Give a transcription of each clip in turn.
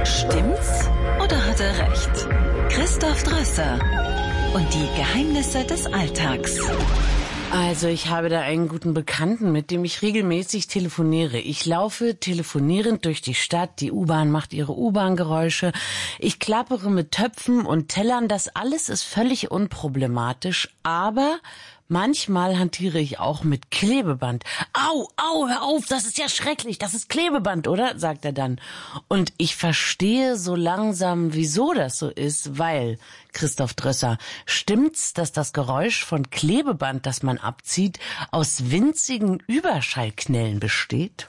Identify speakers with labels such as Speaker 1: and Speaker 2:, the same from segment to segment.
Speaker 1: Stimmt's oder hat er recht? Christoph Drösser und die Geheimnisse des Alltags.
Speaker 2: Also ich habe da einen guten Bekannten, mit dem ich regelmäßig telefoniere. Ich laufe telefonierend durch die Stadt, die U-Bahn macht ihre U-Bahn-Geräusche. Ich klappere mit Töpfen und Tellern, das alles ist völlig unproblematisch, aber manchmal hantiere ich auch mit Klebeband. Au, hör auf, das ist ja schrecklich, das ist Klebeband, oder? Sagt er dann. Und ich verstehe so langsam, wieso das so ist, weil, Christoph Drösser, stimmt's, dass das Geräusch von Klebeband, das man abzieht, aus winzigen Überschallknellen besteht?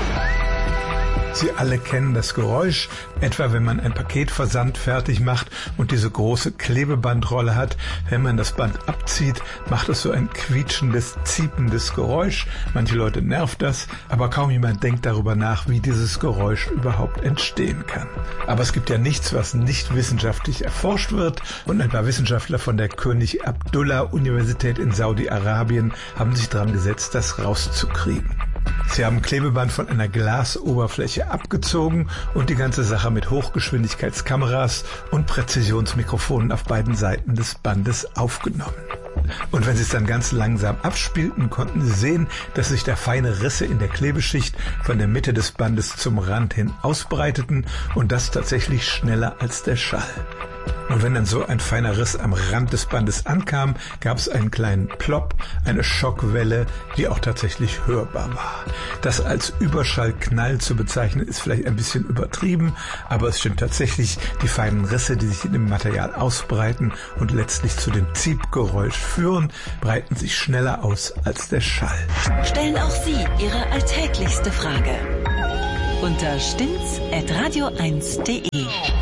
Speaker 3: Sie alle kennen das Geräusch, etwa wenn man ein Paketversand fertig macht und diese große Klebebandrolle hat. Wenn man das Band abzieht, macht es so ein quietschendes, ziependes Geräusch. Manche Leute nervt das, aber kaum jemand denkt darüber nach, wie dieses Geräusch überhaupt entstehen kann. Aber es gibt ja nichts, was nicht wissenschaftlich erforscht wird, und ein paar Wissenschaftler von der König Abdullah Universität in Saudi-Arabien haben sich dran gesetzt, das rauszukriegen. Sie haben Klebeband von einer Glasoberfläche abgezogen und die ganze Sache mit Hochgeschwindigkeitskameras und Präzisionsmikrofonen auf beiden Seiten des Bandes aufgenommen. Und wenn sie es dann ganz langsam abspielten, konnten sie sehen, dass sich da feine Risse in der Klebeschicht von der Mitte des Bandes zum Rand hin ausbreiteten, und das tatsächlich schneller als der Schall. Und wenn dann so ein feiner Riss am Rand des Bandes ankam, gab es einen kleinen Plopp, eine Schockwelle, die auch tatsächlich hörbar war. Das als Überschallknall zu bezeichnen, ist vielleicht ein bisschen übertrieben, aber es stimmt tatsächlich, die feinen Risse, die sich in dem Material ausbreiten und letztlich zu dem Ziepgeräusch führen, breiten sich schneller aus als der Schall.
Speaker 1: Stellen auch Sie Ihre alltäglichste Frage unter stimmt's@radio1.de.